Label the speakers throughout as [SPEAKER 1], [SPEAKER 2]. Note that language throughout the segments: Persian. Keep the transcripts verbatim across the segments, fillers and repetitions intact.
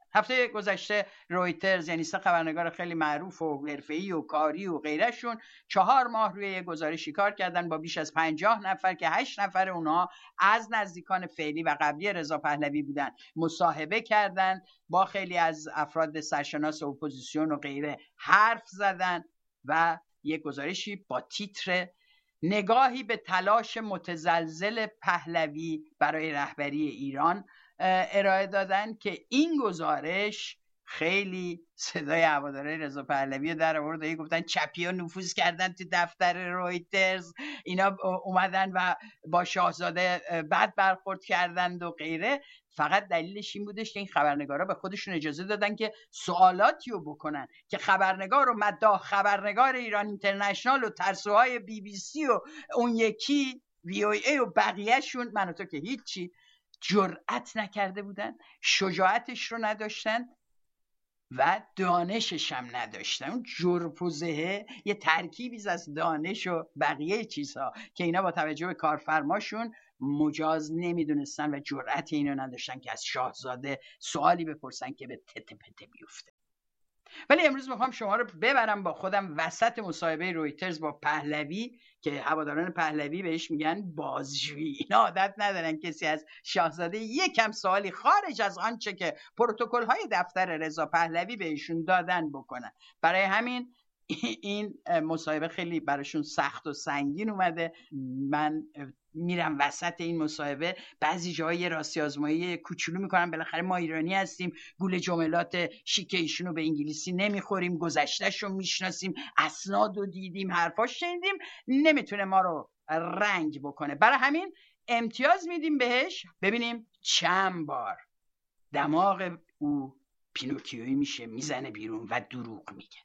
[SPEAKER 1] هفته گذشته رویترز، یعنی سه خبرنگار خیلی معروف و حرفه‌ای و کاری و غیرشون، چهار ماه روی یه گزارشی کار کردن با بیش از پنجاه نفر که هشت نفر اونها از نزدیکان فعلی و قبلی رضا پهلوی بودن. مصاحبه کردن با خیلی از افراد سرشناس اپوزیسیون و غیره حرف زدن و یک گزارشی با تیتر نگاهی به تلاش متزلزل پهلوی برای رهبری ایران ارائه دادن که این گزارش خیلی صدای هوادارهای رضا پهلوی در آورد و گفتن چپی‌ها نفوذ کردن تو دفتر رویترز، اینا اومدن و با شاهزاده بد برخورد کردند و غیره. فقط دلیلش این بودش که این خبرنگارا به خودشون اجازه دادن که سوالاتی رو بکنن که خبرنگار و مداح خبرنگار ایران اینترنشنال و ترسوهای بی بی سی و اون یکی وی او ای و بقیهشون، من و تو که هیچی، جرأت نکرده بودن، شجاعتش رو نداشتن و دانشش هم نداشتن. اون جرف و زهه یه ترکیبی از دانش و بقیه چیزها که اینا با توجه به کارفرماشون مجاز نمیدونستن و جرأت اینو نداشتن که از شاهزاده سوالی بپرسن که به تته پته بیفته. ولی امروز میخوام شما رو ببرم با خودم وسط مصاحبه رویترز با پهلوی که هواداران پهلوی بهش میگن بازجویی. اینا عادت ندارن کسی از شاهزاده یکم سوالی خارج از آنچه که پروتکل های دفتر رضا پهلوی بهشون دادن بکنن. برای همین این مصاحبه خیلی براشون سخت و سنگین اومده. من میرم وسط این مصاحبه، بعضی جاهای راستی آزمایی کوچولو میکنم، بالاخره ما ایرانی هستیم، گول جملات شیک ایشونو به انگلیسی نمیخوریم، گذشتهشو میشناسیم، اسنادو دیدیم، حرفاش شنیدیم، نمیتونه ما رو رنگ بکنه. برای همین امتیاز میدیم بهش، ببینیم چند بار دماغ او پینوکیویی میشه، میزنه بیرون و دروغ میگه.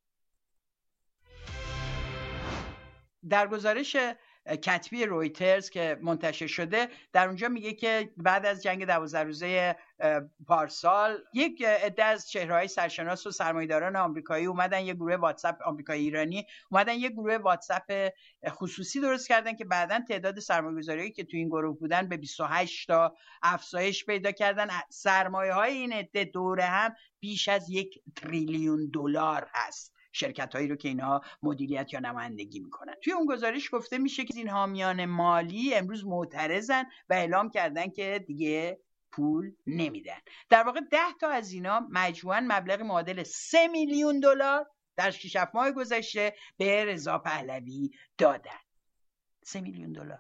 [SPEAKER 1] در گزارش کتبی رویترز که منتشر شده، در اونجا میگه که بعد از جنگ دوازده روزه پارسال یک عده از چهره‌های سرشناس و سرمایه‌داران آمریکایی اومدن یه گروه واتساپ آمریکایی ایرانی اومدن یه گروه واتساپ خصوصی درست کردن که بعداً تعداد سرمایه‌گذاریایی که تو این گروه بودن به بیست و هشت تا افزایش پیدا کردن. سرمایه‌های این عده دوره هم بیش از یک تریلیون دلار هست، شرکت هایی رو که اینها مدیریت یا نمایندگی میکنن. توی اون گزارش گفته میشه که این حامیان مالی امروز معترضن و اعلام کردن که دیگه پول نمیدن. در واقع ده تا از اینا مجموعاً مبلغ معادل سه میلیون دلار در شش هفت ماه گذشته به رضا پهلوی دادن. سه میلیون دلار.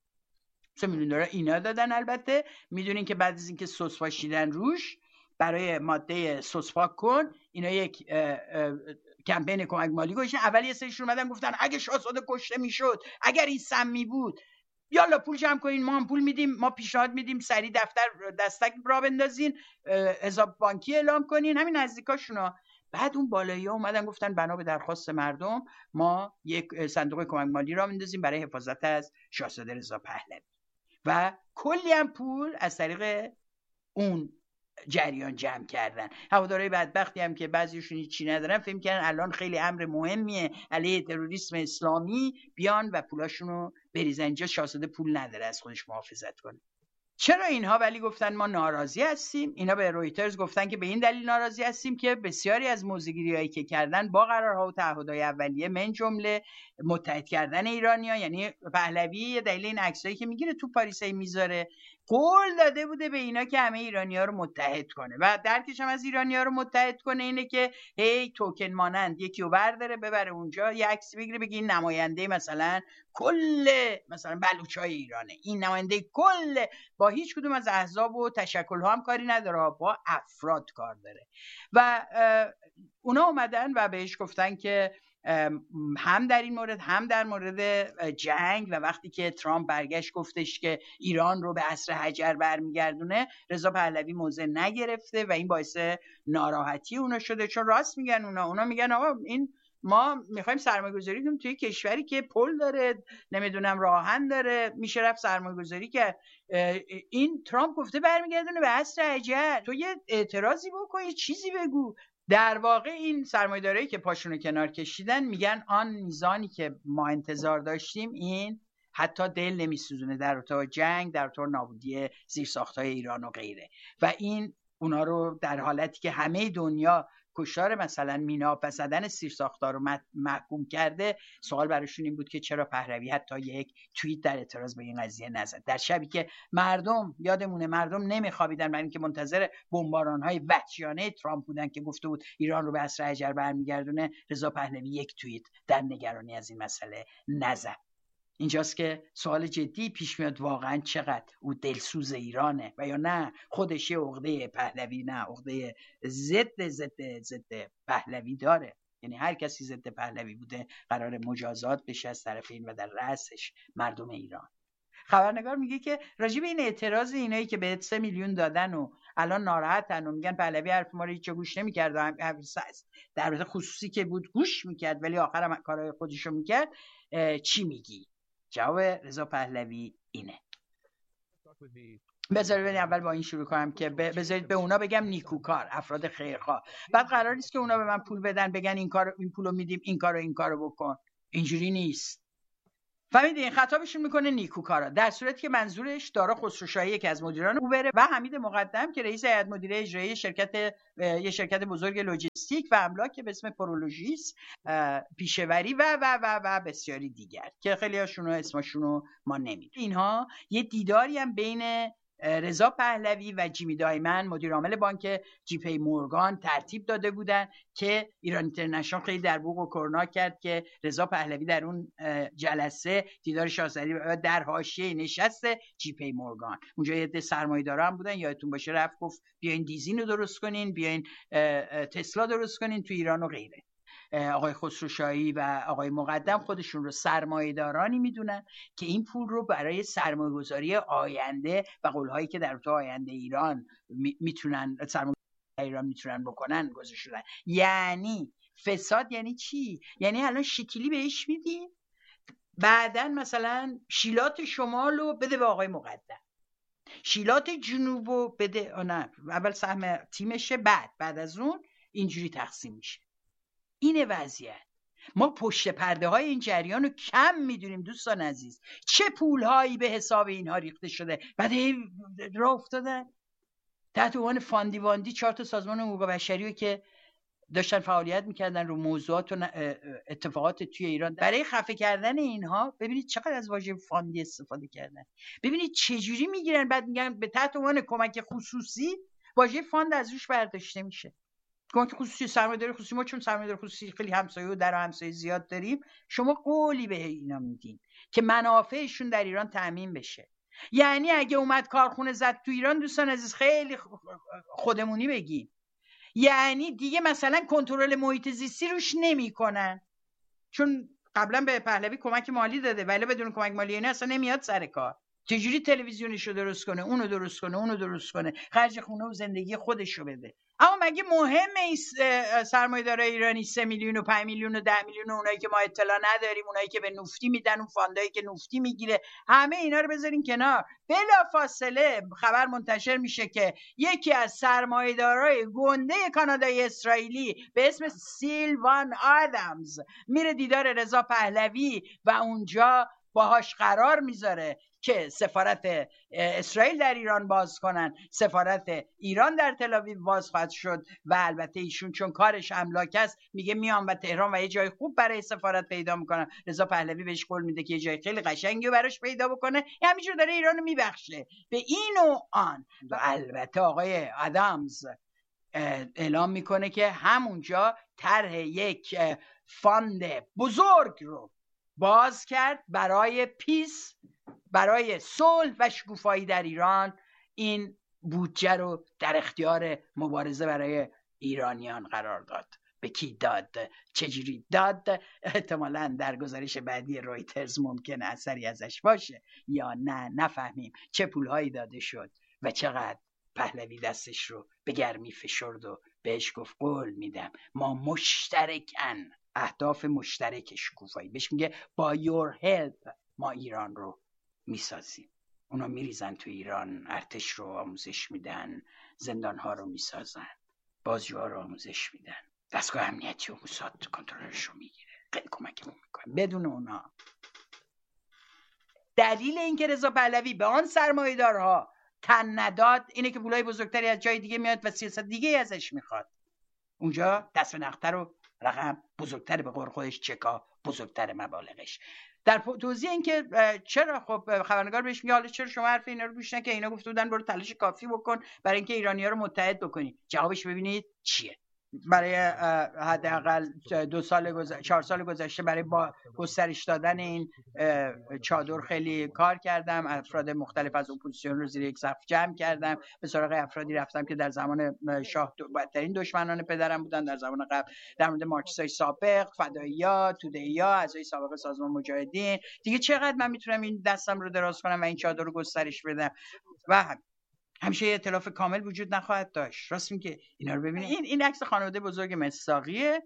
[SPEAKER 1] سه میلیون دلار اینا دادن. البته میدونین که بعد از اینکه سس پاشیدن روش برای ماده سس پاک کن، اینا یک اه اه کمپین کمک مالی گذاشتن. اول یه سریشون اومدن گفتن اگه شاهزاده کشته میشد، اگر این سمی بود، یالا پول جمع کنین، ما هم پول میدیم، ما پیشنهاد میدیم سری دفتر دستک را بندازین، حساب بانکی اعلام کنین، همین نزدیکاشونا. بعد اون بالایی‌ها اومدن گفتن بنا به درخواست مردم ما یک صندوق کمک مالی را میندازیم برای حفاظت از شاهزاده رضا پهلوی و کلی هم پول از طریق اون جریان جمع کردن. هوادارهای بدبختی هم که بعضیشون هیچی ندارن فکر کردن الان خیلی امر مهمیه علیه تروریسم اسلامی بیان و پولاشونو بریزن اینجا. شاهزاده پول نداره از خودش محافظت کنه. چرا اینها ولی گفتن ما ناراضی هستیم؟ اینا به رویترز گفتن که به این دلیل ناراضی هستیم که بسیاری از موضع‌گیری‌هایی که کردن با قرارها و تعهدهای اولیه، من جمله متحد کردن ایرانیا، یعنی پهلوی دلیل این عکسایی که میگیره تو پاریس میذاره، قول داده بوده به اینا که همه ایرانی‌ها رو متحد کنه و درکش هم از ایرانی‌ها رو متحد کنه اینه که هی توکن مانند یکی رو برداره ببره اونجا یه عکس بگیره بگه این نماینده مثلا کل مثلا بلوچای ایرانه، این نماینده کل، با هیچ کدوم از احزاب و تشکل‌ها هم کاری نداره، با افراد کار داره. و اونا اومدن و بهش گفتن که هم در این مورد هم در مورد جنگ و وقتی که ترامپ برگشت گفتش که ایران رو به عصر حجر برمیگردونه، رضا پهلوی موضع نگرفته و این باعث ناراحتی اونا شده. چون راست میگن اونا اونا میگن آقا این ما میخوایم سرمایه‌گذاری کنیم توی کشوری که پل داره، نمیدونم راهن داره، میشه رفت سرمایه‌گذاری کرد. این ترامپ گفته برمیگردونه به عصر حجر، تو یه اعتراضی بکن، یه چیزی بگو. در واقع این سرمایه‌دارایی که پاشونو کنار کشیدن میگن آن میزانی که ما انتظار داشتیم این حتی دل نمیسوزونه در ارتباط جنگ، در ارتباط نابودی زیرساخت‌های ایران و غیره. و این اونا رو در حالتی که همه دنیا کشتار مثلا مینا و زدن سیرساختار رو محکوم کرده، سوال براشون این بود که چرا پهلوی حتی یک توییت در اعتراض به این قضیه نزد، در شبی که مردم یادمونه مردم نمیخوابیدن برای اینکه منتظر بمباران‌های وحشیانه ترامپ بودن که گفته بود ایران رو به عصر حجر برمیگردونه. رضا پهلوی یک توییت در نگرانی از این مسئله نزد. اینجاست که سوال جدی پیش میاد، واقعا چقدر او دلسوز ایرانه و یا نه خودش یه عقده پهلوی، نه عقده ضد ضد ضد پهلوی داره. یعنی هر کسی ضد پهلوی بوده قرار مجازات بشه از طرف این و در رأسش مردم ایران. خبرنگار میگه که راجع به این اعتراض اینایی که به سه میلیون دادن و الان ناراحتن و میگن پهلوی حرف ما رو هیچ گوش نمی‌کرد، در مورد خصوصی که بود گوش میکرد ولی آخرام کارهای خودشو میکرد، چی میگی؟ جواب رضا پهلوی اینه. بذارید ببینید اول با این شروع کنم که بذارید به اونا بگم نیکوکار، افراد خیرخواه. بعد قرار نیست که اونا به من پول بدن بگن این کارو این پولو میدیم این کارو این کارو بکن. اینجوری نیست. فهمیدین؟ خطابشون میکنه نیکوکارا، در صورتی که منظورش دارا خسروشاهی که از مدیران اوبر و حمید مقدم که رئیس هیئت مدیره اجرایی شرکت یه شرکت بزرگ لوجستیک و املاک به اسم پرولوژیس پیشوری و و و و بسیاری دیگر که خیلی هاشون اسمشون ما نمیدونیم. اینها یه دیداری هم بین رضا پهلوی و جیمی دایمن مدیر عامل بانک جی پی مورگان ترتیب داده بودن که ایران اینترنشنال خیلی در بوق و کرنا کرد که رضا پهلوی در اون جلسه دیدار شاهزادی در حاشیه نشست جی پی مورگان، اونجا یه عده سرمایه‌دارا هم بودن، یادتون باشه رفت گفت بیاین دیزین رو درست کنین، بیاین تسلا درست کنین تو ایران و غیره. آقای خسروشاهی و آقای مقدم خودشون رو سرمایه‌دارانی میدونن که این پول رو برای سرمایه‌گذاری آینده و قول‌هایی که در تو آینده ایران میتونن سرمایه‌گذاری ایران میتونن بکنن گذاشتن. یعنی فساد یعنی چی؟ یعنی الان شکلی بهش میدی، بعدن مثلا شیلات شمال رو بده به آقای مقدم، شیلات جنوب رو بده، نه اول سهم تیمشه، بعد بعد از اون اینجوری تقسیم میشه. اینه وضعیت. ما پشت پرده های این جریان رو کم میدونیم دوستان عزیز، چه پول هایی به حساب اینها ریخته شده بعد راه افتادن تحت عنوان فاندی واندی. چهار تا سازمان حقوق بشری رو که داشتن فعالیت میکردن رو موضوعات و اتفاقات توی ایران، برای خفه کردن اینها ببینید چقدر از واژه فاندی استفاده کردن، ببینید چجوری میگیرن، بعد میگن به تحت عنوان کمک خصوصی واژه فاند از روش برداشته میشه. کمک خصوصی، سرمایه‌داری خصوصی، ما چون سرمایه‌داری خصوصی خیلی همسایه و در همسایه زیاد داریم، شما قولی به اینا میدین که منافعشون در ایران تامین بشه. یعنی اگه اومد کارخونه زد تو ایران دوستان عزیز خیلی خودمونی بگیم، یعنی دیگه مثلا کنترل محیط زیستی روش نمیکنن، چون قبلا به پهلوی کمک مالی داده ولی بدون کمک مالی اینا اصلا نمیاد سر کار. چجوری تلویزیونشو درست کنه، اونو درست کنه، اونو درست کنه، خرج خونه و زندگی خودشو بده. اما مگه مهمه این سرمایه‌دارای ایرانی سه میلیون و پنج میلیون و ده میلیون و اونایی که ما اطلاع نداریم، اونایی که به نفتی میدن، اون فاندایی که نفتی میگیره، همه اینا رو بذارین کنار. بلافاصله خبر منتشر میشه که یکی از سرمایه‌دارای گنده کانادایی اسرائیلی به اسم سیلوان آدامز میره دیدار رضا پهلوی و اونجا باهاش قرار میذاره که سفارت اسرائیل در ایران باز کنن، سفارت ایران در تل‌آویو باز خواهد شد و البته ایشون چون کارش املاک است میگه میام و تهران و یه جای خوب برای سفارت پیدا میکنم. رضا پهلوی بهش قول میده که یه جای خیلی قشنگی براش پیدا بکنه، همینجور داره ایرانو میبخشه به این و آن. و البته آقای آدامز اعلام میکنه که همونجا طرح یک فاند بزرگ رو باز کرد برای پیس، برای صلح و شکوفایی در ایران. این بودجه رو در اختیار مبارزه برای ایرانیان قرار داد. به کی داد؟ چجوری داد؟ احتمالاً در گزارش بعدی رویترز ممکنه اثری ازش باشه یا نه، نفهمیم چه پولهایی داده شد و چقدر پهلوی دستش رو به گرمی فشرد و بهش گفت قول میدم ما مشترکن، اهداف مشترک شکوفایی، بهش میگه با your help ما ایران رو میسازیم. اونا میریزن تو ایران، ارتش رو آموزش میدن، زندانها رو میسازن، بازجوها رو آموزش میدن، دستگاه امنیتی و موساد کنترلش رو میگیره، خیلی کمکمون میکنه. بدون اونا دلیل اینکه رضا پهلوی به آن سرمایه‌دارها تن نداد اینه که پولای بزرگتری از جای دیگه میاد و سیاست دیگه ازش میخواد. اونجا دست به نختر و رقم بزرگتر، به قول خودش چکا بزرگتر مبالغش. در توضیح این که چرا خب خبرنگار بهش میگه حالا چرا شما حرف اینا رو گوش نکردی، اینا گفته بودن برو تلاش کافی بکن برای اینکه ایرانی‌ها رو متحد بکنی. جوابش ببینید چیه. برای حداقل دو سال گذشته چهار سال گذشته برای با گسترش دادن این چادر خیلی کار کردم. افراد مختلف از اپوزیسیون رو زیر یک سقف جمع کردم. به سراغ افرادی رفتم که در زمان شاه بدترین دشمنان پدرم بودن در زمان قبل، در مورد مارکسیستای سابق، فدایی‌ها، توده‌ای‌ها، اعضای سابق سازمان مجاهدین. دیگه چقدر من میتونم این دستم رو دراز کنم و این چادر رو گسترش بدم؟ و همیشه ائتلاف کامل وجود نخواهد داشت. راست میگه. اینا رو ببینید. این این عکس خانواده بزرگ مصداقیه.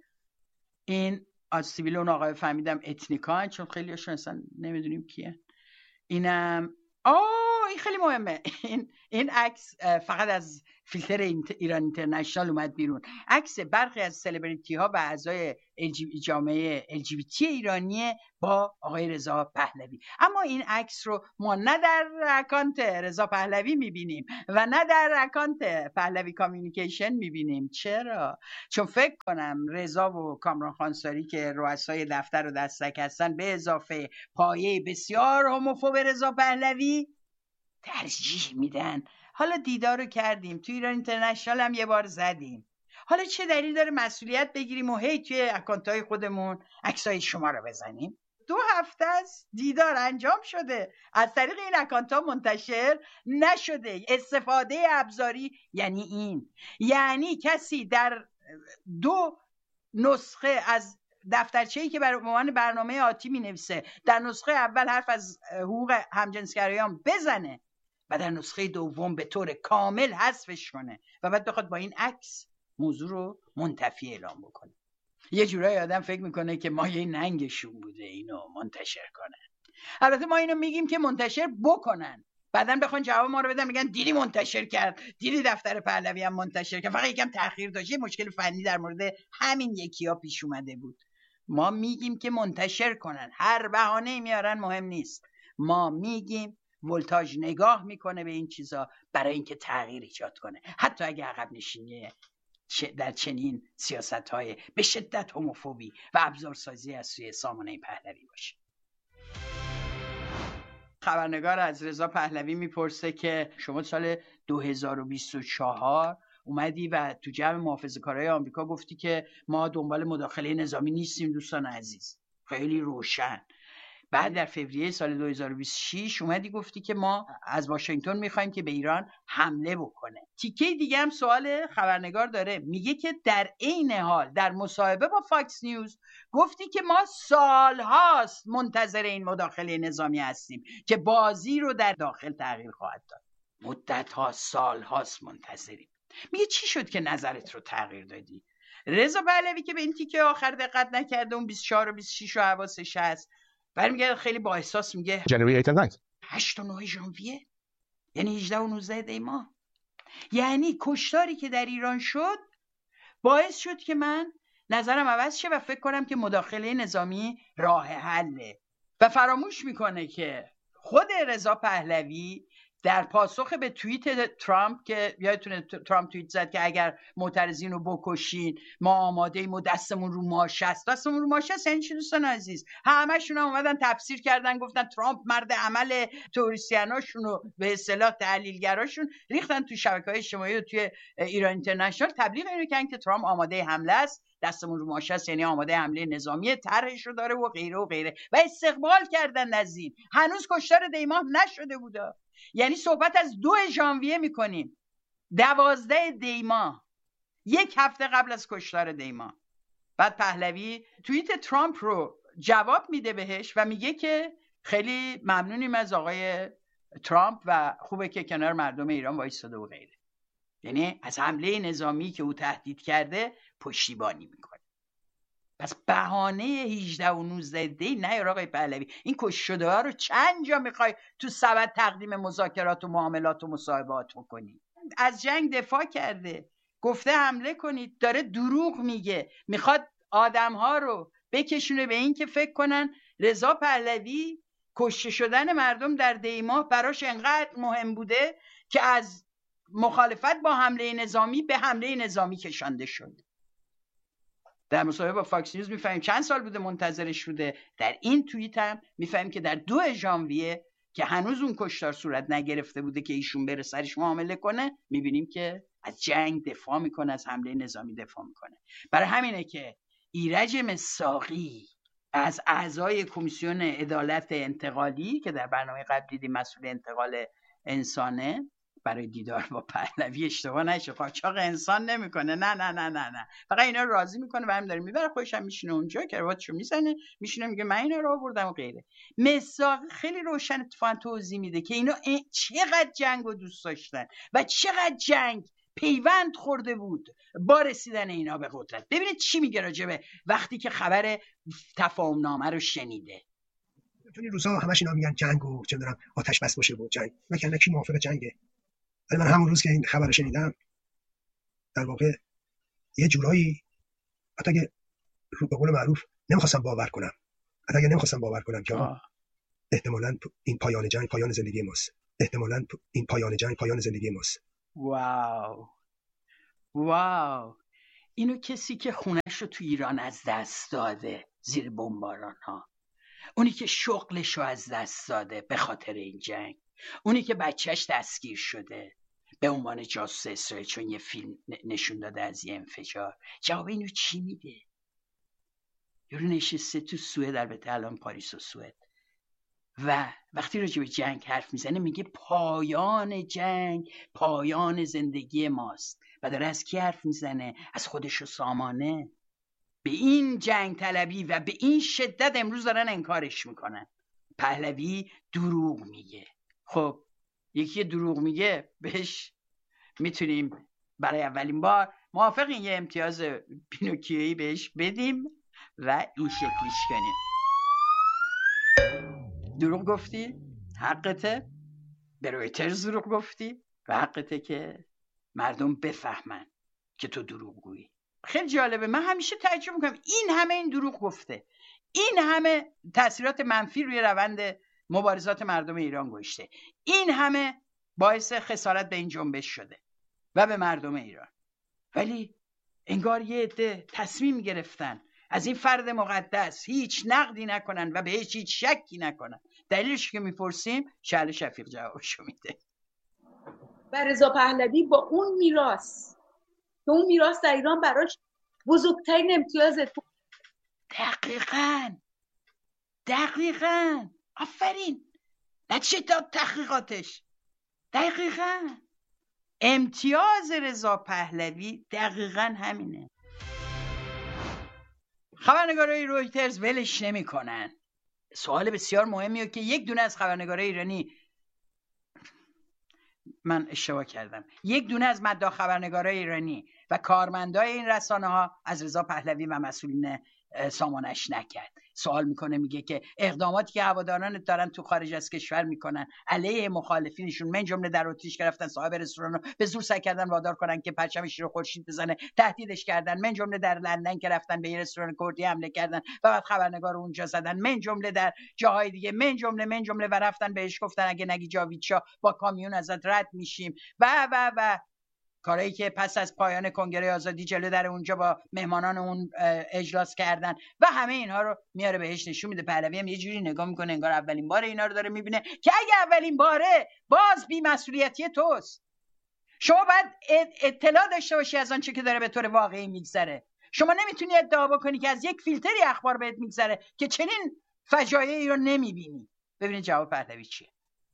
[SPEAKER 1] این از سیبیل اون آقای فهمیدم اتنیکان، چون خیلی هاشون اصلا نمیدونیم کیه. اینم آه این خیلی مهمه. این این عکس فقط از فیلتر ایران اینترنشنال اومد بیرون. عکس برخی از سلبریتی ها و اعضای جامعه ال جی بی تی ایرانی با آقای رضا پهلوی. اما این عکس رو ما نه در اکانت رضا پهلوی میبینیم و نه در اکانت پهلوی کامیونیکیشن میبینیم. چرا؟ چون فکر کنم رضا و کامران خانساری که رؤسای دفتر و دستک هستن، به اضافه پایه بسیار هوموفوب رضا پهلوی، ترجیح میدن. حالا دیدار رو کردیم، تو ایران اینترنشنال هم یه بار زدیم، حالا چه دلیل داره مسئولیت بگیریم و هی توی اکانت‌های خودمون عکسای شما رو بزنیم؟ دو هفته است دیدار انجام شده، از طریق این اکانت‌ها منتشر نشده. استفاده ابزاری یعنی این، یعنی کسی در دو نسخه از دفترچه‌ای که برای عنوان برنامه آتی می‌نویسه، در نسخه اول حرف از حقوق همجنسگرایان بزنه و در نسخه دوم به طور کامل حذفش کنه و بعد بخواد با این عکس موضوع رو منتفی اعلام بکنه. یه جورایی آدم فکر میکنه که مایه ننگشون بوده اینو منتشر کنن. البته ما اینو میگیم که منتشر بکنن، بعداً بخوان جواب ما رو بدن میگن دیدی منتشر کرد، دیدی دفتر پهلوی هم منتشر کرد، فقط یکم تأخیر داشت، یه مشکل فنی در مورد همین یکی‌ها پیش اومده بود. ما میگیم که منتشر کنن، هر بهانه‌ای میارن مهم نیست. ما میگیم ولتاژ نگاه میکنه به این چیزا برای اینکه تغییر ایجاد کنه، حتی اگه عقب نشینی در چنین سیاست‌های به شدت هوموفوبی و ابزارسازی از سوی سامانه پهلوی باشه. خبرنگار از رضا پهلوی میپرسه که شما سال دو هزار و بیست و چهار اومدی و تو جمع محافظه‌کارای آمریکا گفتی که ما دنبال مداخله نظامی نیستیم دوستان عزیز. خیلی روشن. بعد در فوریه سال دو هزار و بیست و شش اومدی گفتی که ما از واشنگتن میخوایم که به ایران حمله بکنه. تیکه دیگه هم سوال خبرنگار داره، میگه که در عین حال در مصاحبه با فاکس نیوز گفتی که ما سالهاست منتظر این مداخله نظامی هستیم که بازی رو در داخل تغییر خواهد داد. مدت‌ها سالهاست منتظریم. میگه چی شد که نظرت رو تغییر دادی؟ رضا پهلوی که به این تیکه آخر دقت نکرده، اون بیست و چهار و بیست و شش و حواسش هست، برمیگرده خیلی با احساس میگه هشت و نه ژانویه، یعنی هجده و نوزده دی ماه، یعنی کشتاری که در ایران شد باعث شد که من نظرم عوض شه و فکر کنم که مداخله نظامی راه حله. و فراموش میکنه که خود رضا پهلوی در پاسخ به توییت ترامپ که یادتونه ترامپ توییت زد که اگر معترضین رو بکشین ما آماده ایم و دستمون رو ماشه است. دستمون رو ماشه است یعنی چی دوستان عزیز؟ همشون هم اومدن تفسیر کردن، گفتن ترامپ مرد عمل، توریستیاناشون رو به اصطلاح تحلیلگراشون ریختن تو شبکه‌های اجتماعی و توی ایران اینترنشنال تبلیغ اینو کردن که ترامپ آماده حمله است، دستمون رو ماشه است یعنی آماده حمله نظامی، طرحش رو داره و غیره و غیره و استقبال کردن از این. هنوز کشتار دیماه نشده بوده، یعنی صحبت از دو ژانویه میکنیم، دوازده دیماه، یک هفته قبل از کشتار دیماه. بعد پهلوی توییت ترامپ رو جواب میده بهش و میگه که خیلی ممنونیم از آقای ترامپ و خوبه که کنار مردم ایران وایساده و غیره. یعنی از حمله نظامی که او تهدید کرده پشتیبانی میکنه. پس بهانه هجده و نوزده دی نه آقای پهلوی، این کشته ها رو چند جا میخوای تو سبد تقدیم مذاکرات و معاملات و مصاحبات بکنی؟ از جنگ دفاع کرده، گفته حمله کنید، داره دروغ میگه، میخواد آدم ها رو بکشونه به این که فکر کنن رضا پهلوی کشته شدن مردم در دیماه براش انقدر مهم بوده که از مخالفت با حمله نظامی به حمله نظامی کشانده شد. در مصاحبه با فاکس نیوز میفهمیم چند سال بوده منتظرش بوده. در این توییت هم میفهمیم که در دو ژانویه که هنوز اون کشتار صورت نگرفته بوده که ایشون بره سرش معامله کنه، میبینیم که از جنگ دفاع میکنه، از حمله نظامی دفاع میکنه. برای همینه که ایرج مصداقی از اعضای کمیسیون عدالت انتقالی که در برنامه قبل دیدیم مسئول انتقال انسانه، برای دیدار با پهلوی اشتباه نشه، قاچاق انسان نمیکنه، نه نه نه نه نه، فقط اینا رو راضی میکنه و همین داره میبره خودش هم میشینه اونجا، کراواتشو میزنه میشینه میگه من اینا رو آوردم و غیره. مصداق خیلی روشن اتفاقا توضیح میده که اینا چقدر جنگ رو دوست داشتن و چقدر جنگ پیوند خورده بود با رسیدن اینا به قدرت. ببینید چی میگه راجبه وقتی که خبر تفاهم نامه رو شنیده.
[SPEAKER 2] چون این روزا همش اینا میگن جنگ و چه میدونم آتش بس باشه و جنگ، مثلا کی موافق جنگه؟ ولی من همون روز که این خبر رو شنیدم در واقع یه جورایی حتی اگه رو به قول معروف نمیخواستم باور کنم، حتی اگه نمیخواستم باور کنم که احتمالاً این پایان جنگ پایان زندگی ماست، احتمالاً این پایان جنگ پایان زندگی ماست.
[SPEAKER 1] واو واو، اینو کسی که خونش رو تو ایران از دست داده زیر بمباران ها، اونی که شغلش رو از دست داده به خاطر این جنگ، اونی که بچهش دستگیر شده به عنوان جاسوس اسرائیل چون یه فیلم نشون داده از یه انفجار، جواب اینو چی میده؟ یارو نشسته تو سوئد، البته الان پاریس و سوئد، و وقتی راجع به جنگ حرف میزنه میگه پایان جنگ پایان زندگی ماست. و داره از کی حرف میزنه؟ از خودش و سامانه. به این جنگ طلبی و به این شدت امروز دارن انکارش میکنن. پهلوی دروغ میگه. خب یکی دروغ میگه بهش میتونیم برای اولین بار موافقین یه امتیاز پینوکیویی بهش بدیم و این شکلیش کنیم. دروغ گفتی؟ حقته. به رویترز دروغ گفتی؟ و حقته که مردم بفهمن که تو دروغ گویی. خیلی جالبه، من همیشه تعجب میکنم این همه این دروغ گفته، این همه تاثیرات منفی روی روند مبارزات مردم ایران گذاشته، این همه باعث خسارت به این جنبش شده و به مردم ایران، ولی انگار یه عده تصمیم گرفتن از این فرد مقدس هیچ نقدی نکنن و بهش هیچ شکی نکنن. دلیلش که میپرسیم شعله شفیق جوابشو میده.
[SPEAKER 3] و رضا پهلوی با اون میراث که اون میراث در ایران براش بزرگترین امتیاز.
[SPEAKER 1] دقیقاً دقیقاً آفرین، نتیجه داد تحقیقاتش. دقیقاً امتیاز رضا پهلوی دقیقاً همینه. خبرنگارای رویترز ولش نمی کنن. سوال بسیار مهمیه که یک دونه از خبرنگارای ایرانی، من اشتباه کردم، یک دونه از مداح خبرنگارای ایرانی و کارمندای این رسانه ها از رضا پهلوی و مسئولین سامانش نکرد. سوال میکنه، میگه که اقداماتی که هواداران دارن تو خارج از کشور میکنن علیه مخالفینشون، من جمله در اتریش گرفتن صاحب رستوران رو به زور سعی کردن وادار کنن که پرچمش رو خورشید بزنه، تهدیدش کردن، من جمله در لندن که رفتن به یه رستوران کردی حمله کردن و بعد خبرنگار رو اونجا زدن، من جمله در جاهای دیگه، من جمله من جمله و رفتن بهش گفتن اگه نگی جاوید شاه با کامیون ازت رد میشیم و و و کارهایی که پس از پایان کنگره آزادی جلو در اونجا با مهمانان اون اجلاس کردن و همه اینها رو میاره بهش نشون میده. پهلوی هم یه جوری نگاه میکنه انگار اولین بار اینا رو داره میبینه که اگه اولین باره باز بی‌مسئولیتی توست. شما باید اطلاع داشته باشی از آنچه که داره به طور واقعی میگذره. شما نمیتونی ادعا بکنی که از یک فیلتری اخبار بهت میگذره که چنین فجایعی رو نمیبینی. ببینید جواب پهلوی چیه.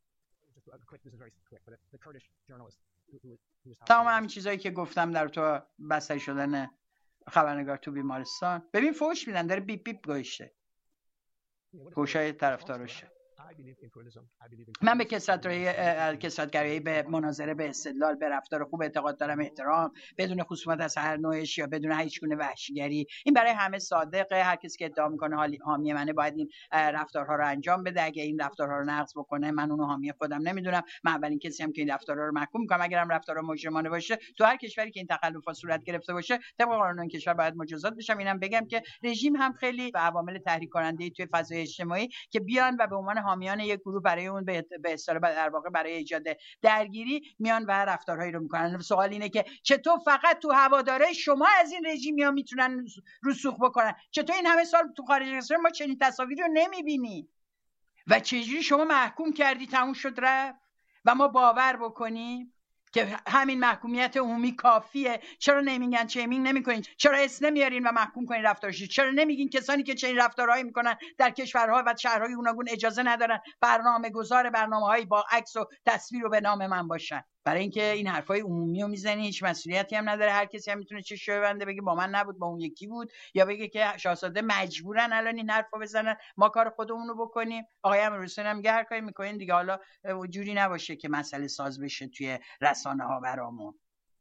[SPEAKER 1] تمام همین چیزایی که گفتم در تو بستری شدن خبرنگار تو بیمارستان، ببین فوش میدن، داره بیپ بیپ گوشته فوشای طرفدارشه. من به کثرت‌گرایی، به مناظره، به استدلال، به رفتار خوب اعتقاد دارم، احترام بدون خصومت از هر نوعش یا بدون هیچ گونه وحشیگری. این برای همه صادقه. هر کسی که ادعا میکنه حامی منه باید این رفتارها رو انجام بده. اگه این رفتارها رو نقض بکنه من اونو حامی خودم نمیدونم. من اولین کسی هم که این رفتارها رو محکوم میکنم. اگرم رفتار مجرمانه باشه تو هر کشوری که این تخلفات صورت گرفته باشه طبق قانون کشور باید مجازات بشم. اینم بگم که رژیم هم خیلی و عوامل تحریک کننده توی فضای اجتماعی که بیان و به عنوان حامی میان یک گروه برای اون به اصطلاح در واقع برای ایجاد درگیری میان و رفتارهایی رو میکنن. سوال اینه که چطور فقط تو هواداره شما از این رژیمیا میتونن رسوخ بکنن؟ چطور این همه سال تو خارج کشور ما چنین تصاویری رو نمیبینیم؟ و چجوری شما محکوم کردی تموم شد رفت و ما باور بکنیم که همین محکومیت عمومی کافیه؟ چرا نمیگن چیمینگ نمیکنین؟ چرا اسم نمیارین و محکوم کنین رفتارشون؟ چرا نمیگین کسانی که چنین رفتارهایی میکنن در کشورها و شهرهای گوناگون اجازه ندارن برنامه گذار برنامه‌هایی با عکس و تصویر رو به نام من باشن؟ برای اینکه این حرفای عمومی رو میزنی، هیچ مسئولیتی هم نداره. هر کسی هم میتونه چشش ببنده بگه با من نبود، با اون یکی بود، یا بگه که شاهزاده مجبورن الان این حرفو بزنن، ما کار خودمون رو بکنیم. آقای امیرحسین هم میگه هر کاری میکنین دیگه، حالا جوری نباشه که مسئله ساز بشه توی رسانه ها برامون.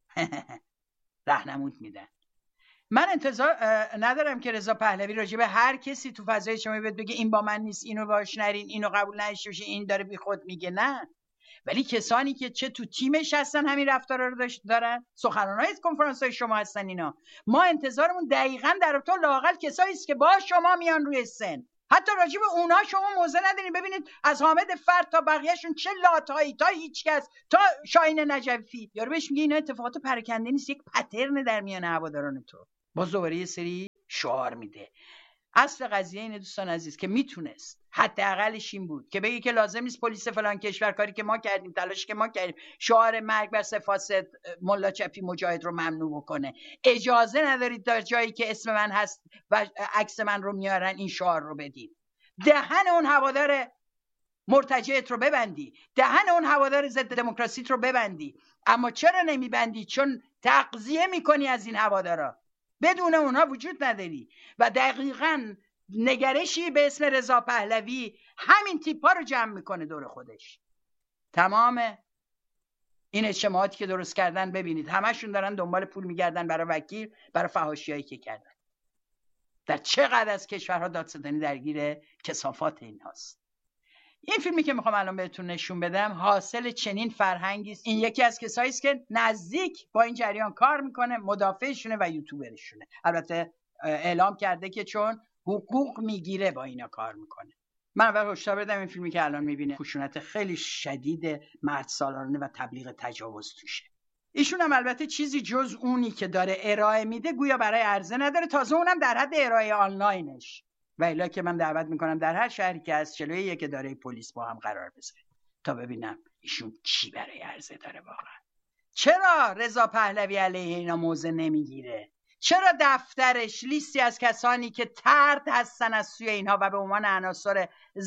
[SPEAKER 1] راهنمود میدن. من انتظار ندارم که رضا پهلوی راجع به هر کسی تو فضای اجتماعی بگه این با من نیست، اینو باش نرین، اینو قبول نداشته باشین، این داره بی خود میگه. نه، ولی کسانی که چه تو تیمش هستن همین رفتارا رو دارن، سخنرانای کنفرانس‌های شما هستن اینا. ما انتظارمون دقیقاً در تو لااقل کسایی است که با شما میان روی سن. حتی راجع به اونها شما موضع ندارین. ببینید از حامد فرد تا بقیه‌شون چه لاتایی، تا هیچکس، تا شاهین نجفی، یارو بهش میگه اینا اتفاقات پراکنده نیست، یک پترن در میان هواداران تو. باز دوباره یه سری شعار میده. اصل قضیه اینه دوستان عزیز که میتونست حداقلش این بود که بگی که لازم نیست پلیس فلان کشور کاری که ما کردیم، تلاشی که ما کردیم، شعار مرگ بر سه فاسد ملا چپی مجاهد رو ممنوع بکنه. اجازه ندارید در جایی که اسم من هست و عکس من رو میارن این شعار رو بدید. دهن اون هوادار مرتجعت رو ببندی، دهن اون هوادار ضد دموکراسیت رو ببندی. اما چرا نمیبندی؟ چون تغذیه میکنی از این هوادارا، بدون اونها وجود نداری. و دقیقاً نگرشی به اسم رضا پهلوی همین تیپا رو جمع میکنه دور خودش. تمام این اجتماعاتی که درست کردن ببینید همشون دارن دنبال پول میگردن برای وکیل، برای فحاشیایی که کردن. در چقدر از کشورها دادستانی درگیر کثافات این هاست. این فیلمی که میخوام الان بهتون نشون بدم حاصل چنین فرهنگی است. این یکی از کسایی است که نزدیک با این جریان کار میکنه، مدافعشونه و یوتیوبرشونه. البته اعلام کرده که چون حقوق میگیره با اینا کار میکنه. من اول هشدار بدم این فیلمی که الان میبینه خشونت خیلی شدید مرد سالارانه و تبلیغ تجاوز توشه. ایشون هم البته چیزی جز اونی که داره ارائه میده گویا برای عرضه نداره، تازه اونم در حد ارائه آنلاینش. و الا که من دعوت میکنم در هر شهری که از چلوی یک اداره پلیس با هم قرار بذاریم تا ببینم ایشون چی برای عرضه داره واقعا. چرا رضا پهلوی علیه اینا موضع نمیگیره؟ چرا دفترش لیستی از کسانی که طرد هستن از سوی اینها و به عنوان عناصر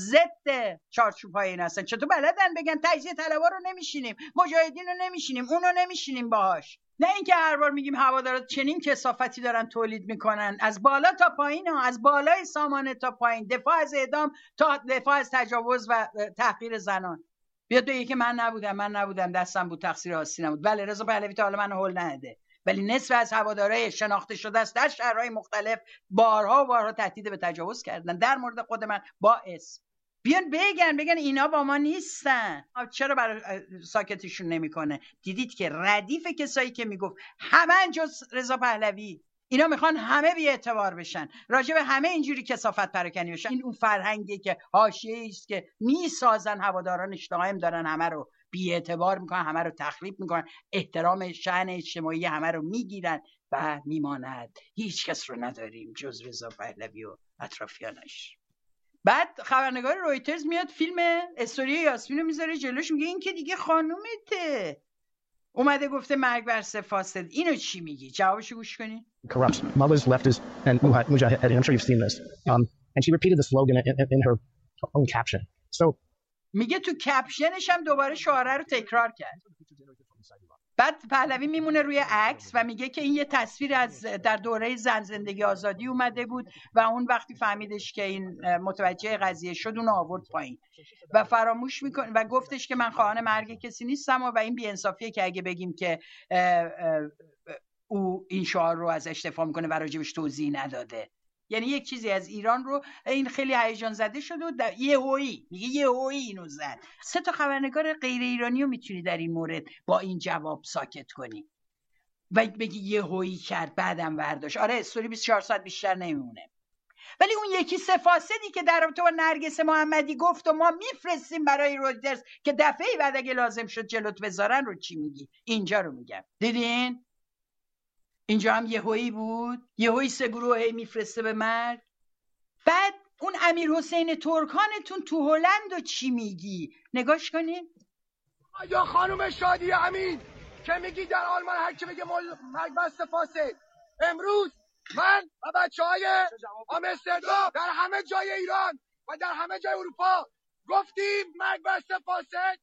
[SPEAKER 1] ضد چارچوب‌های این هستن؟ چطور بلدن بگن تجزیه طلبا رو نمیشینیم، مجاهدین رو نمیشینیم، اونو نمیشینیم باهاش؟ نه اینکه هر بار میگیم هوادارا چنین کثافتی دارن تولید میکنن، از بالا تا پایین ها، از بالای سامانه تا پایین، دفاع از اعدام تا دفاع از تجاوز و تحقیر زنان. بیاد بگه که من نبودم، من نبودم، دستم بود، تقصیر آستینم بود. بله رضا پهلوی تا حالا منو هول نده، ولی نصف از هوادارهای شناخته شده است در شهرهای مختلف بارها و بارها تهدید به تجاوز کردن. در مورد خود من با اسم بیان بگن بگن اینا با ما نیستن. چرا برای ساکتشون نمیکنه؟ دیدید که ردیف کسایی که میگفت همه جز رضا پهلوی، اینا میخوان همه بی اعتبار بشن، راجع به همه اینجوری کثافت پراکنی بشن. این اون فرهنگی که حاشیه‌ای است که میسازن هوادارانش، دائم دارن همه رو بی اعتبار میکنن، همه رو تخریب میکنن، احترام شأن اجتماعی همه رو میگیرن و میماند هیچ کس رو نداریم جز رضا پهلوی و اطرافیانش. بعد خبرنگار رویترز میاد فیلم استوری یاسمین رو میذاره جلوش، میگه این که دیگه خانومته، اومده گفته مرگ بر سه فاسد. اینو چی میگی؟ جوابشو گوش کنین.
[SPEAKER 4] Corrupts mothers, leftists, and mujahid. I'm sure you've seen this. Um, and she repeated the slogan in, in, in her own caption. So
[SPEAKER 1] میگه تو کپشنش هم دوباره شعاره رو تکرار کرد. بعد پهلوی میمونه روی عکس و میگه که این یه تصویر از در دوره زن زندگی آزادی اومده بود و اون وقتی فهمیدش که این متوجه قضیه شد اون آورد پایین و فراموش میکنه و گفتش که من خواهان مرگ کسی نیستم و, و این بی‌انصافیه که اگه بگیم که اه اه او این شعار رو از اشتفا میکنه و راجبش توضیح نداده. یعنی یک چیزی از ایران رو این خیلی هیجان زده شده و در یهویی میگه یهویی اینو زد. سه تا خبرنگار غیر ایرانی رو میتونی در این مورد با این جواب ساکت کنی و بگی یهویی کرد بعدم برداشت. آره استوری بیست و چهار ساعت بیشتر نمیمونه. ولی اون یکی سه فاسدی که در رابطه با نرگس محمدی گفت و ما میفرستیم برای رویترز که دفعه بعد اگه لازم شد جلوت بذارن رو چی میگی؟ اینجا رو میگم. دیدین؟ اینجا هم یهویی بود، یهویی سه گروه هی میفرسته به مرگ. بعد اون امیر حسین ترکانتون تو هلند و چی میگی؟ نگاش کنین.
[SPEAKER 5] یا خانم شادی امین که میگی در آلمان هر کی بگه مرگ بست فاسد، امروز من و بچه های آمستردام در همه جای ایران و در همه جای اروپا گفتیم مرگ بست فاسد.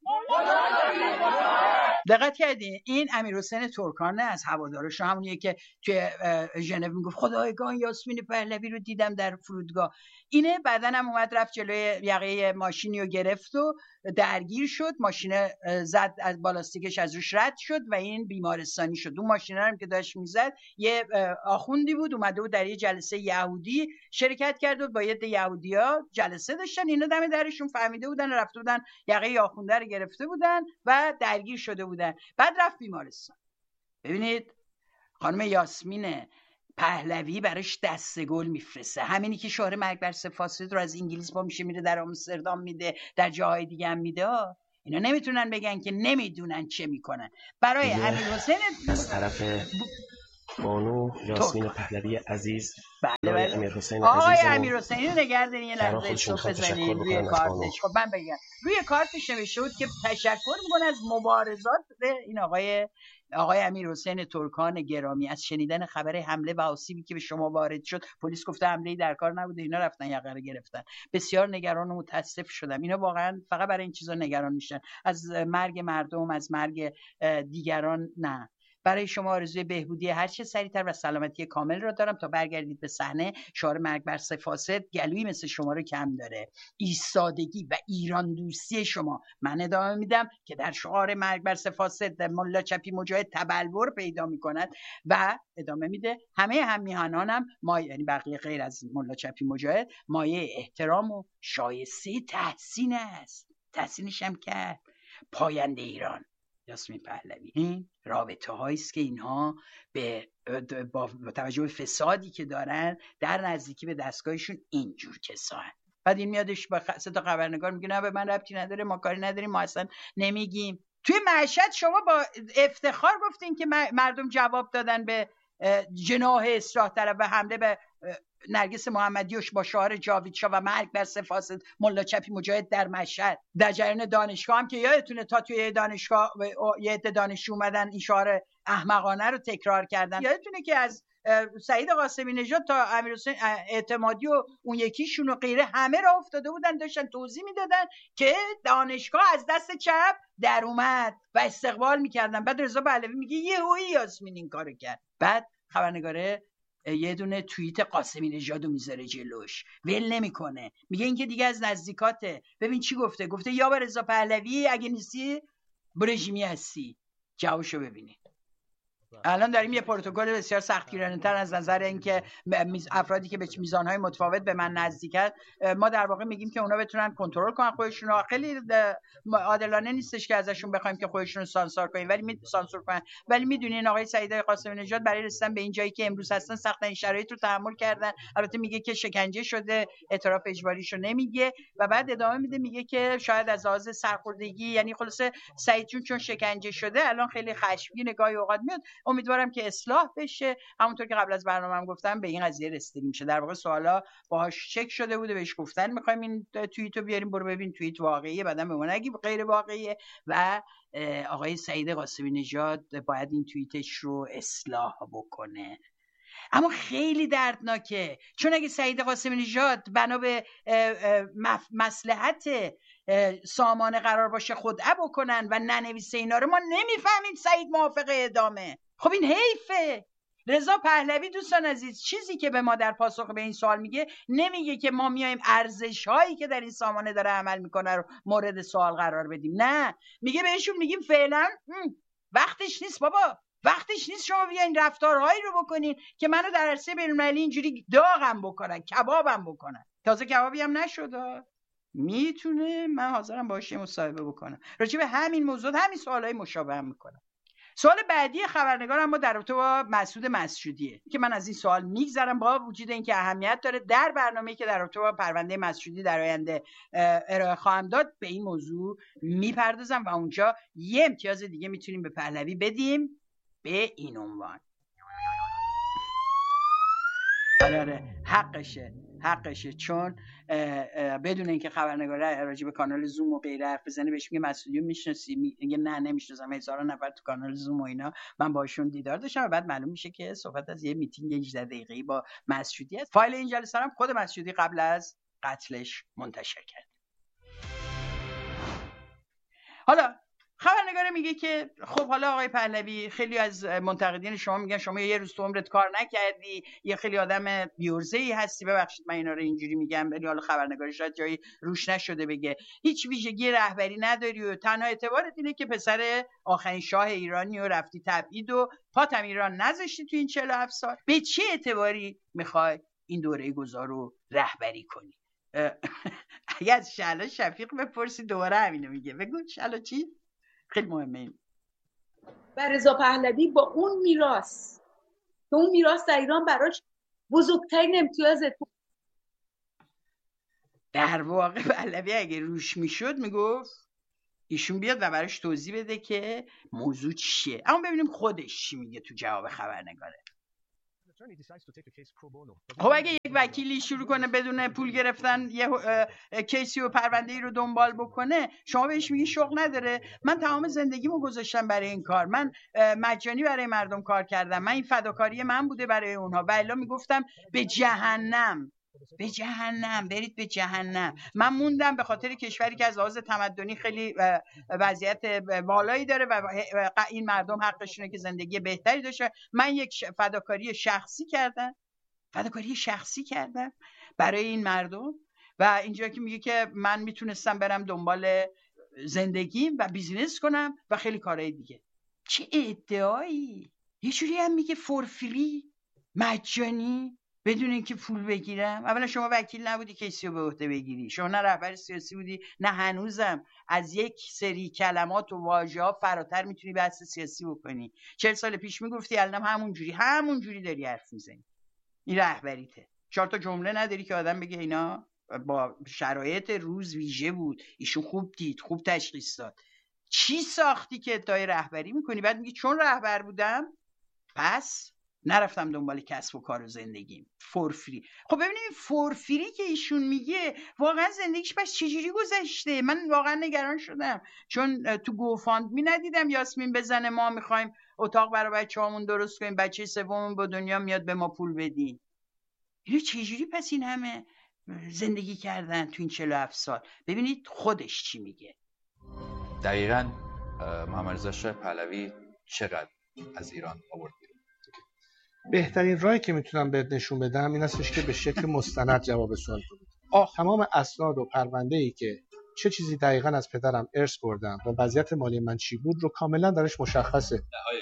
[SPEAKER 1] دقت کردین این امیر حسین ترکانه از هوادارش، همونیه که توی ژنو میگفت خدایگان یاسمین پهلوی رو دیدم در فرودگاه. اینه بعدن هم اومد رفت جلوی یقه ماشینی رو گرفت و درگیر شد، ماشین زد از بالاستیکش از روش رد شد و این بیمارستانی شد. اون ماشین هم که داشت میزد یه آخوندی بود اومده بود در یه جلسه یهودی شرکت کرد و با یه یهودیا جلسه داشتن، اینا دم درشون فهمیده بودن رفته بودن یقه آخونده رو گرفته بودن و درگیر شده بودن. بعد رفت بیمارستان. ببینید خانم یاسمین پهلوی براش دسته گل میفرسته، همینی که شعار مرگ بر فاسد رو از انگلیس با میشه میره در آمستردام میده، در جاهای دیگه هم میده. اینا نمیتونن بگن که نمیدونن چه میکنن. برای امیر حسین
[SPEAKER 6] از طرف بانو یاسمین پهلوی عزیز،
[SPEAKER 1] بله بله
[SPEAKER 6] امیر حسین
[SPEAKER 1] آقای
[SPEAKER 6] عزیز،
[SPEAKER 1] امیر حسین اینو نگردین یه لحظه صبح بزنین روی کارتش. خب من بگم روی کارتش نوشته بود که تشکر میکنه از مبارزات این آقای آقای امیر حسین ترکان گرامی از شنیدن خبر حمله و آسیبی که به شما وارد شد. پلیس گفته حمله‌ای در کار نبوده، اینا رفتن یقه رو گرفتن. بسیار نگران و متاسف شدم. اینا واقعا فقط برای این چیزا نگران میشن، از مرگ مردم، از مرگ دیگران نه. برای شما آرزوی بهبودی هر چه سریعتر و سلامتی کامل را دارم تا برگردید به صحنه. شعار مرگ بر فاسد گلویی مثل شما رو کم داره. ایستادگی و ایران دوستی شما. من ادامه میدم که در شعار مرگ بر فاسد ملا چپی مجاهد تبلور پیدا میکند و ادامه میده همه هم میهنانم ما، یعنی بقیه غیر از ملا چپی مجاهد، مایه احترام و شایسته تحسین است. تحسینش هم کرد. پاینده ایران یاسمین پهلوی. این رابطه هایی است که اینها به با توجه به فسادی که دارن در نزدیکی به دستگاهشون اینجور کسان. بعد این میادش با سه تا خبرنگار میگه نه به من ربطی نداره، ما کاری نداریم، ما اصلا نمیگیم. توی مشهد شما با افتخار گفتین که مردم جواب دادن به جناح اصلاح طلب و حمله به نرگس محمدیوش با شعار جاوید شاه و مرگ بر فاسد ملا چپی مجاهد در مشهد. در جریان دانشگاه هم که یادتونه تا توی دانشگاه یه عده دانشجو اومدن این شعار احمقانه رو تکرار کردن. یادتونه که از سعید قاسمی نژاد تا امیرحسین اعتمادی و اون یکیشون و غیره همه را افتاده بودن داشتن توضیح میدادن که دانشگاه از دست چپ در اومد و استقبال میکردن. بعد رضا پهلوی میگه یهویی یاسمین این کارو کرد. بعد خبرنگاره یه دونه توییت قاسمی نژادو میذاره جلوش، ول نمیکنه، میگه این که دیگه از نزدیکاته. ببین چی گفته، گفته یا با رضا پهلوی اگه نیستی برژیمی هستی. جوابشو ببینید. الان داریم یه پروتکل بسیار سختگیرانه‌تر از نظر اینکه افرادی که به میزانهای متفاوت به من نزدیکن، ما در واقع میگیم که اونا بتونن کنترل کنن خودشون رو. خیلی عادلانه نیستش که ازشون بخوایم که خودشون رو سانسور کنیم، ولی می سانسور کنن. ولی میدونین آقای سعید قاسمی نژاد برای رسیدن به این جایی که امروز هستن سخت این شرایط رو تحمل کردن. البته میگه که شکنجه شده، اعتراف اجباریشو نمیگه و بعد ادامه میده میگه که شاید از لحاظ سرخوردگی، یعنی خلاصه سعید جون چون شکنجه شده الان خیلی خشمگین گاهی اوقات میاد. امیدوارم که اصلاح بشه. همونطور که قبل از برنامه‌ام گفتم به این قضیه رسیدگی میشه. در واقع سوالا باهاش چک شده بوده، بهش گفتن می‌خوایم این توییتو بیاریم، برو ببین توییت واقعیه، بعداً به ما نگی غیر واقعیه و آقای سعید قاسمی نژاد باید این توییتش رو اصلاح بکنه. اما خیلی دردناکه، چون اگه سعید قاسمی نژاد بنا به مصلحت سامانه قرار باشه خدعه بکنن و ننویسه اینا رو، ما نمیفهمیم سعید موافق اعدامه. خب این حیفه. رضا پهلوی دوستان عزیز چیزی که به ما در پاسخ به این سوال میگه، نمیگه که ما میایم ارزش هایی که در این سامانه داره عمل میکنه رو مورد سوال قرار بدیم. نه، میگه بهشون میگیم فعلا وقتش نیست بابا، وقتش نیست شما بیاین رفتارهایی رو بکنین که منو در عرصه بین‌المللی اینجوری داغم بکنن، کبابم بکنن. تازه کبابی هم نشده. میتونه من حاضرم باشه مصاحبه بکنم راجع به همین موضوع، همین سوالای مشابه هم میکنم. سوال بعدی خبرنگار اما در رابطه با مسعود مسجودیه که من از این سوال میگذرم با وجود اینکه اهمیت داره. در برنامه‌ای که در رابطه با پرونده مسجودی در آینده ارائه خواهم داد به این موضوع میپردازم و اونجا یه امتیاز دیگه میتونیم به پهلوی بدیم به این عنوان. آره حقشه حقشه چون بدون اینکه خبرنگار راجع به کانال زوم و غیره حرف بزنه بهش میگه مسئولی میشناسی، میگه نه نمیشناسم، هزاران نفر تو کانال زوم و اینا من باشون دیدار داشتم و بعد معلوم میشه که صحبت از یه میتینگ هجده دقیقه‌ای با مسعودی است. فایل این جلسه هم خود مسعودی قبل از قتلش منتشر کرد. حالا خبرنگار میگه که خب حالا آقای پهلوی، خیلی از منتقدین شما میگن شما یه روز تو عمرت کار نکردی، یه خیلی آدم بیورزه‌ای هستی. ببخشید من اینا رو اینجوری میگم، ولی حالا خبرنگار شاید جایی روش نشده بگه هیچ ویژگی رهبری نداری و تنها اعتبارت اینه که پسر آخرین شاه ایرانی و رفتی تبعید و پاتم ایران نذاشتی تو این چهل و هفت سال. به چه اعتباری میخوای این دوره گذار رو رهبری کنی؟ اگه از شعلا شفیق بپرسی دوباره همینو میگه. بگو شعلا چی؟ خیلی مهمه این.
[SPEAKER 3] و رضا پهلوی با اون میراث که اون میراث در ایران براش بزرگترین امتیاز
[SPEAKER 1] در واقع پهلوی اگه روش میشد میگفت ایشون بیاد و براش توضیح بده که موضوع چیه. اما ببینیم خودش چی میگه تو جواب خبرنگاره. خب اگه یک وکیلی شروع کنه بدون پول گرفتن یه کیسی و پرونده‌ای رو دنبال بکنه، شما بهش میگی شغل نداره؟ من تمام زندگیمو گذاشتم برای این کار، من مجانی برای مردم کار کردم، من این فداکاری من بوده برای اونها و الا میگفتم به جهنم، به جهنم، برید به جهنم. من موندم به خاطر کشوری که از لحاظ تمدنی خیلی وضعیت بالایی داره و این مردم حقشونه که زندگی بهتری داشته. من یک فداکاری شخصی کردم فداکاری شخصی کردم برای این مردم و اینجا که میگه که من میتونستم برم دنبال زندگیم و بیزینس کنم و خیلی کارهای دیگه. چه ادعایی! یه جوری هم میگه فور فری، مجانی، بدون اینکه پول بگیرم. اولا شما وکیل نبودی کسی رو به عهده بگیری، شما نه رهبر سیاسی بودی نه هنوزم از یک سری کلمات و واژه‌ها فراتر میتونی بحث سیاسی بکنی. چهل سال پیش میگفتی، الان همون جوری همون جوری داری حرف میزنی. این رهبریته. چهار تا جمله نداری که آدم بگه اینا با شرایط روز ویژه بود، ایشون خوب دید، خوب تشخیص داد. چی ساختی که ادعای رهبری میکنی؟ بعد میگی چون رهبر بودم پس نرفتم دنبال کسب و کار و زندگیم، فورفری. خب ببینید فورفری که ایشون میگه واقعا زندگیش پس چجوری گذشته؟ من واقعا نگران شدم چون تو گوفاندمی ندیدم یاسمین بزنه ما میخوایم اتاق برای بچه‌هامون درست کنیم، بچه سوممون به دنیا میاد به ما پول بدین. اینو چجوری پس این همه زندگی کردن تو این چهل و هفت سال؟ ببینید خودش چی میگه.
[SPEAKER 7] دقیقاً محمد رضا شاه پهلوی چقدر از ایران آورد؟
[SPEAKER 8] بهترین راهی که میتونم بهت نشون بدم این هستش که به شکل مستند جواب سوال بدید. تمام اسناد و پرونده‌ای که چه چیزی دقیقاً از پدرم ارث بردم و وضعیت مالی من چی بود رو کاملا درش مشخصه.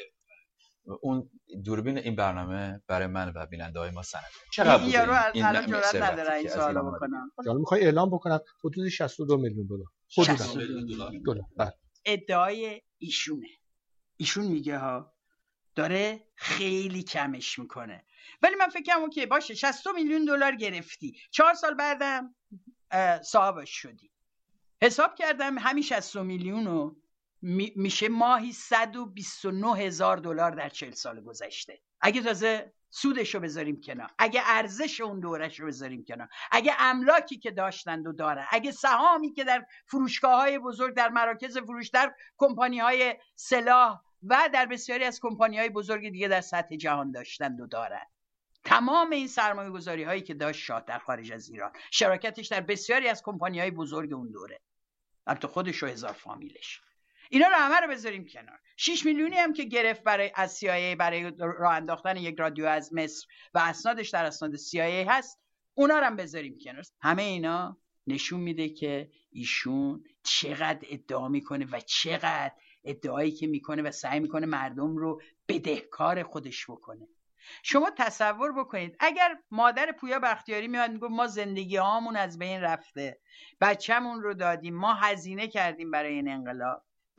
[SPEAKER 7] اون دوربین این برنامه برای من و بیننده‌های ما سند. چقدر
[SPEAKER 1] بود این الان جرئت نداره این سوالو بکنم.
[SPEAKER 8] حالا میخوای اعلام بکنم حدود شصت و دو میلیون دلار.
[SPEAKER 1] شصت و دو
[SPEAKER 8] دلار. بله.
[SPEAKER 1] ادعای ایشونه. ایشون میگه ها داره خیلی کمش میکنه، ولی من فکر کنم که باشه شصت میلیون دلار گرفتی، چهار سال بعدم صاحبش شدی. حساب کردم همین شصت میلیون رو می میشه ماهی صد و بیست و نه هزار دلار در چهل سال گذشته. اگه تازه سودش رو بذاریم کنار، اگه ارزش اون دورش رو بذاریم کنار، اگه املاکی که داشتند و دارن، اگه سهامی که در فروشگاه‌های بزرگ، در مراکز فروش، در کمپانی‌های سلاح و در بسیاری از کمپانی‌های بزرگ دیگه در سطح جهان داشتند و دارن، تمام این سرمایه‌گذاری هایی که داشت شاه در خارج از ایران، شراکتش در بسیاری از کمپانی‌های بزرگ اون دوره، البته خودش و هزار فامیلش، اینا رو همه رو بذاریم کنار. شش میلیونی هم که گرفت برای از سی آی ای برای راه انداختن یک رادیو از مصر و اسنادش در اسناد سی آی ای هست، اونا رو هم بذاریم کنار. همه اینا نشون میده که ایشون چقدر ادعا میکنه و چقدر ادعایی که میکنه و سعی میکنه مردم رو بدهکار خودش بکنه. شما تصور بکنید اگر مادر پویا بختیاری میاد میگه ما زندگی هامون از بین رفته، بچه‌مون رو دادیم، ما هزینه کردیم برای این انقلاب،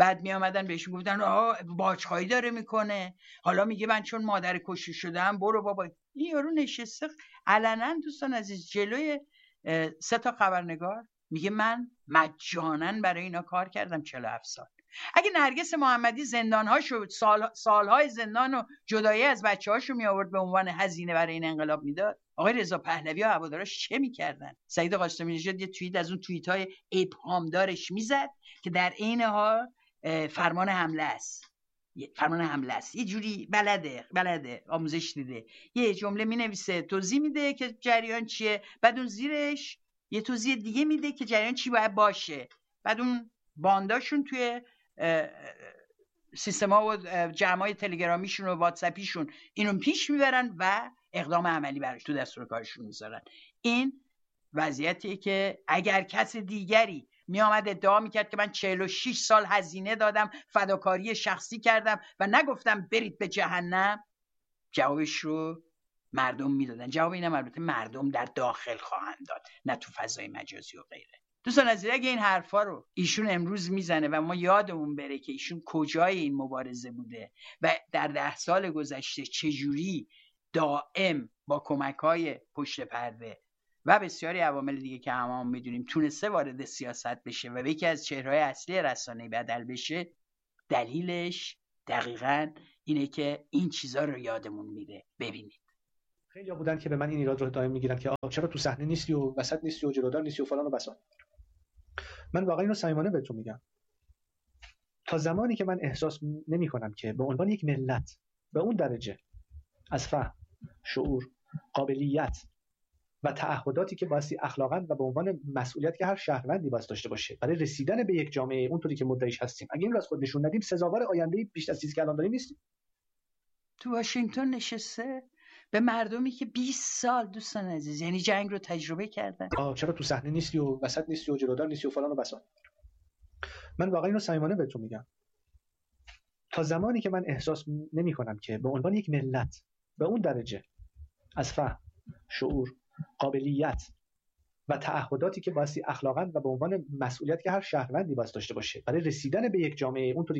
[SPEAKER 1] بعد می آمدن بهش گفتن آها باجخواهی داره میکنه، حالا میگه من چون مادر کشته شدم برو بابا. این یارو نشسته علنا دوستان عزیز جلوی سه تا خبرنگار میگه من مجانا برای اینا کار کردم چهل و هفت سال. اگه نرگس محمدی زندانهاشو سال سالهای زندان و جدایی از بچه‌هاشو می آورد به عنوان هزینه برای این انقلاب میداد، آقای رضا پهلوی و هوادارش چه میکردن؟ سعید قاسمی نژاد یه توییت از اون توییت‌های ابهامدارش میزد که در عین حال فرمان حمله است. فرمان حمله است. یه جوری بلده بلده آموزش دیده. یه جمله مینویسه توضیح میده که جریان چیه، بعد اون زیرش یه توضیح دیگه میده که جریان چی باید باشه. بعد اون بانداشون توی سیستما و جمعای تلگرامیشون و واتساپیشون اینو پیش میبرن و اقدام عملی براش تو دستور کارشون میذارن. این وضعیتیه که اگر کس دیگری می آمد ادعا میکرد که من چهل و شش سال هزینه دادم، فداکاری شخصی کردم و نگفتم برید به جهنم، جوابش رو مردم میدادن. جواب اینم البته مردم در داخل خواهند داد، نه تو فضای مجازی و غیره. دوستان عزیز اگه این حرفا رو ایشون امروز میزنه و ما یادمون بره که ایشون کجای این مبارزه بوده و در ده سال گذشته چجوری دائم با کمک‌های پشت پرده و بسیاری عوامل دیگه که همه هم میدونیم تونسته وارد سیاست بشه و یکی از چهره‌های اصلی رسانه‌ای بدل بشه، دلیلش دقیقاً اینه که این چیزا رو یادمون میره. ببینید
[SPEAKER 4] خیلی‌ها بودن که به من این ایراد رو دائم میگیرن که آ چرا تو صحنه نیستی و وسط نیستی و جلودار نیستی و فلان و بسا. من واقعا اینو صمیمانه بهتون میگم، تا زمانی که من احساس نمی‌کنم که به عنوان یک ملت به اون درجه از فهم، شعور، قابلیت و تعهداتی که بایستی اخلاقاً و به عنوان مسئولیت که هر شهروندی باید داشته باشه برای رسیدن به یک جامعه اونطوری که مدعیش هستیم، اگه این رو از خود نشون ندیم سزاوار آینده بیشتر از چیزی که الان داریم نیستیم.
[SPEAKER 1] تو واشنگتن نشسته به مردمی که بیست سال دوستان عزیز یعنی جنگ رو تجربه کردن،
[SPEAKER 4] آ چرا تو صحنه نیستی و وسط نیستی و جلودار نیستی و فلان و بسا. من واقعا اینو صمیمانه بهتون میگم، تا زمانی که من احساس نمی‌کنم که به عنوان یک ملت به اون درجه از فهم، شعور، قابلیت و تعهداتی که بایستی اخلاقاً و به عنوان مسئولیت که هر شهروندی باید داشته باشه برای رسیدن به یک جامعه اونطوری